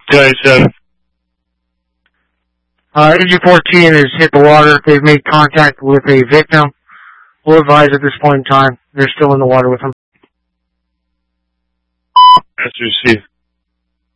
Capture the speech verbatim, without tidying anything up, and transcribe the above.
Guys, uh, Uh, Engine fourteen has hit the water. They've made contact with a victim. We'll advise at this point in time they're still in the water with him. that's received.